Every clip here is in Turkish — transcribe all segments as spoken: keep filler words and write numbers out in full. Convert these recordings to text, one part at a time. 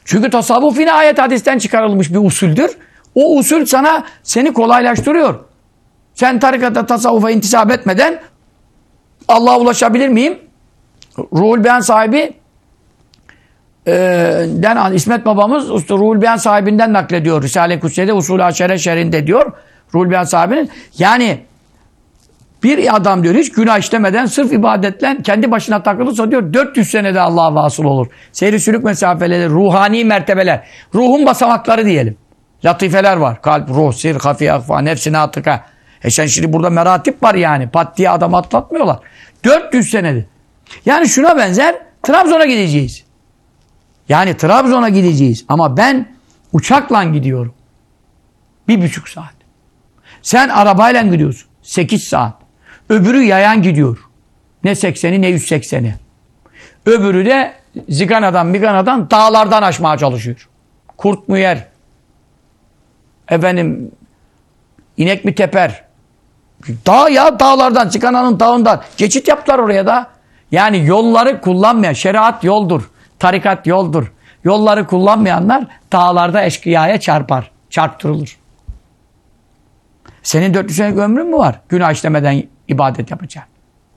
Çünkü tasavvuf yine ayet hadisten çıkarılmış bir usuldür. O usul sana seni kolaylaştırıyor. Sen tarikata, tasavvufa intisap etmeden Allah'a ulaşabilir miyim? Ruhul Beyan sahibi e, den, İsmet babamız usta, Ruhul Beyan sahibinden naklediyor. Risale-i Kutsiye'de Usul-i Aşere şerinde diyor. Ruhul Beyan sahibinin. Yani bir adam diyor hiç günah işlemeden sırf ibadetle kendi başına takılırsa diyor dört yüz senede Allah'a vasıl olur. Seyri sülük mesafeleri, ruhani mertebeler, ruhun basamakları diyelim. Latifeler var. Kalp, ruh, sir, hafi, akfa, nefsine atıka. E sen şimdi burada meratip var yani. Pat diye adam atlatmıyorlar. dört yüz senede. Yani şuna benzer Trabzon'a gideceğiz. Yani Trabzon'a gideceğiz. Ama ben uçakla gidiyorum. Bir buçuk saat. Sen arabayla gidiyorsun. Sekiz saat. Öbürü yayan gidiyor. Ne sekseni ne yüz sekseni. Öbürü de Zigana'dan Migana'dan dağlardan aşmaya çalışıyor. Kurt mu yer? Efendim inek mi teper? Dağ ya dağlardan, Zigana'nın dağından. Geçit yaptılar oraya da. Yani yolları kullanmayan, şeriat yoldur. Tarikat yoldur. Yolları kullanmayanlar dağlarda eşkıyaya çarpar. Çarptırılır. Senin dört yüz senelik ömrün mü var? Günah işlemeden ibadet yapacaksın.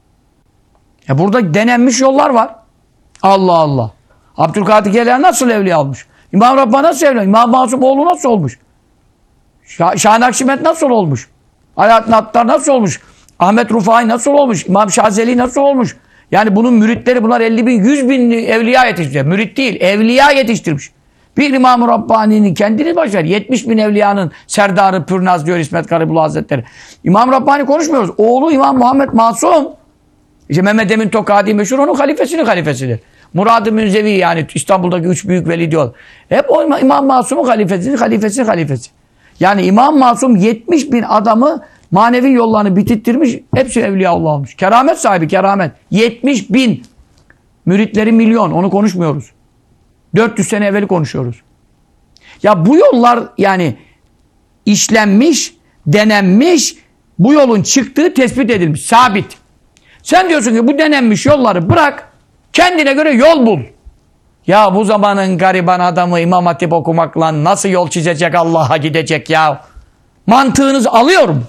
Ya burada denenmiş yollar var. Allah Allah. Abdülkadir Geylani nasıl evliya olmuş? İmam Rabbani nasıl evliya? İmam Masumoğlu nasıl olmuş? Şah Şah Nakşibend nasıl olmuş? Alaaddin Attar nasıl olmuş? Ahmet Rufai nasıl olmuş? İmam Şazeli nasıl olmuş? Yani bunun müritleri bunlar elli bin, yüz bin evliya yetiştirmiş. Mürit değil, evliya yetiştirmiş. Bir İmam-ı Rabbani'nin kendini başlar. yetmiş bin evliyanın serdarı pürnaz diyor İsmet Garibullah Hazretleri. İmam Rabbani konuşmuyoruz. Oğlu İmam Muhammed Masum. İşte Mehmet Emin Tokadi meşhur onun halifesinin halifesidir. Murad-ı Münzevi yani İstanbul'daki üç büyük veli diyor. Hep o İmam Masum'un halifesinin halifesinin halifesi. Yani İmam Masum yetmiş bin adamı manevi yollarını bitirttirmiş. Hepsi evliyaullah olmuş. Keramet sahibi keramet. yetmiş bin. Müritleri milyon. Onu konuşmuyoruz. dört yüz sene evveli konuşuyoruz. Ya bu yollar yani işlenmiş, denenmiş, bu yolun çıktığı tespit edilmiş, sabit. Sen diyorsun ki bu denenmiş yolları bırak, kendine göre yol bul. Ya bu zamanın gariban adamı İmam Hatip okumakla nasıl yol çizecek, Allah'a gidecek ya? Mantığınız alıyorum.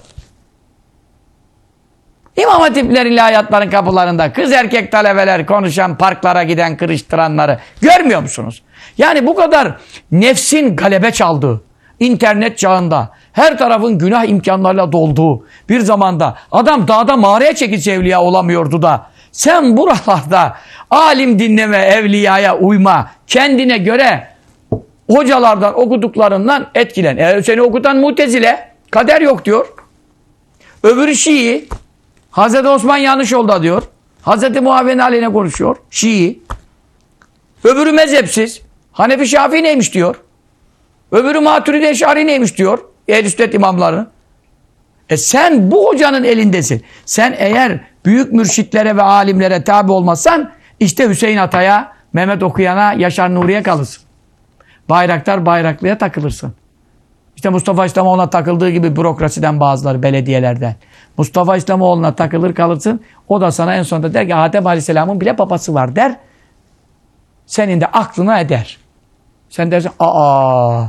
İmam Hatipler ilahiyatların kapılarında kız erkek talebeler konuşan, parklara giden kırıştıranları görmüyor musunuz? Yani bu kadar nefsin galebe çaldığı, internet çağında her tarafın günah imkanlarıyla dolduğu bir zamanda adam dağda mağaraya çekilse evliya olamıyordu da sen buralarda alim dinleme, evliyaya uyma, kendine göre hocalardan okuduklarından etkilen. E, seni okutan Mutezile, kader yok diyor. Öbürü Şii, Hazreti Osman yanlış yolda diyor. Hazreti Muaviye'nin aleyhine konuşuyor. Şii. Öbürü mezhepsiz. Hanefi Şafii neymiş diyor. Öbürü Maturidi Eş'ari neymiş diyor. Ehl-i Sünnet imamları. E sen bu hocanın elindesin. Sen eğer büyük mürşitlere ve alimlere tabi olmazsan işte Hüseyin Atay'a, Mehmet Okuyan'a, Yaşar Nuri'ye kalırsın. Bayraktar Bayraklı'ya takılırsın. İşte Mustafa İslamoğlu'na takıldığı gibi bürokrasiden bazıları, belediyelerden. Mustafa İslamoğlu'na takılır kalırsın. O da sana en sonunda der ki Adem Aleyhisselam'ın bile babası var der. Senin de aklına eder. Sen dersin aa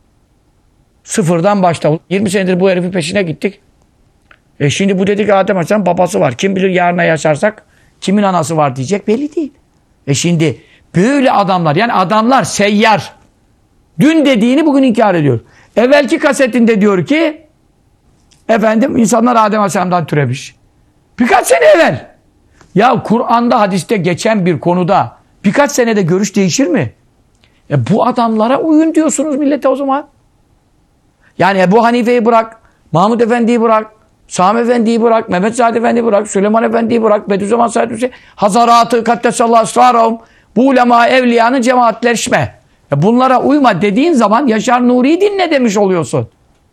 sıfırdan başla. yirmi senedir bu herifin peşine gittik. E şimdi bu dedi ki Adem Aleyhisselam'ın babası var. Kim bilir yarına yaşarsak kimin anası var diyecek belli değil. E şimdi böyle adamlar yani adamlar seyyar. Dün dediğini bugün inkar ediyor. Evvelki kasetinde diyor ki efendim insanlar Adem Aleyhisselam'dan türemiş. Birkaç sene evvel. Ya Kur'an'da hadiste geçen bir konuda birkaç senede görüş değişir mi? E bu adamlara uyun diyorsunuz millete o zaman. Yani Ebu Hanife'yi bırak, Mahmud Efendi'yi bırak, Sami Efendi'yi bırak, Mehmet Said Efendi'yi bırak, Süleyman Efendi'yi bırak, Bediüzzaman Said Hüseyin, Hazaratı, Kaddesallahu Esrarahum, bu ulema evliyanın cemaatleşme. E bunlara uyma dediğin zaman Yaşar Nuri'yi dinle demiş oluyorsun.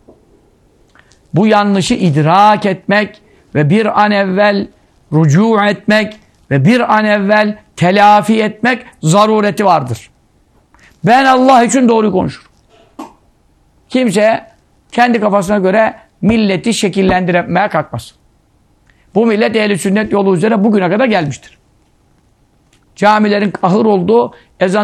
Bu yanlışı idrak etmek ve bir an evvel rücu etmek ve bir an evvel telafi etmek zarureti vardır. Ben Allah için doğru konuşurum. Kimse kendi kafasına göre milleti şekillendirmeye kalkmasın. Bu millet ehl-i sünnet yolu üzere bugüne kadar gelmiştir. Camilerin ahır olduğu ezan